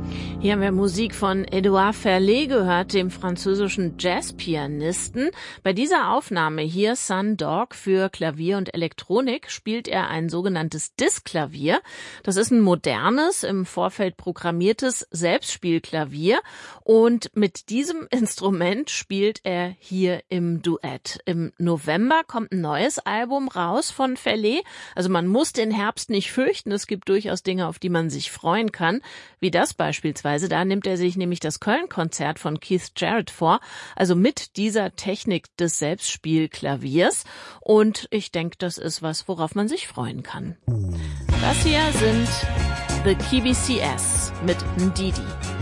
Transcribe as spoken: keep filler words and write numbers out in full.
Hier haben wir Musik von Edouard Ferlet gehört, dem französischen Jazzpianisten. Bei dieser Aufnahme hier, Sun Dog, für Klavier und Elektronik, spielt er ein sogenanntes Diskklavier. Das ist ein modernes, im Vorfeld programmiertes Selbstspielklavier. Und mit diesem Instrument spielt er hier im Duett. Im November kommt ein neues Album raus von Ferlet. Also man muss den Herbst nicht fürchten. Es gibt durchaus Dinge, auf die man sich freuen kann, wie das beispielsweise. Da nimmt er sich nämlich das Köln-Konzert von Keith Jarrett vor, also mit dieser Technik des Selbstspielklaviers. Und ich denke, das ist was, worauf man sich freuen kann. Das hier sind The K B C S mit Ndidi.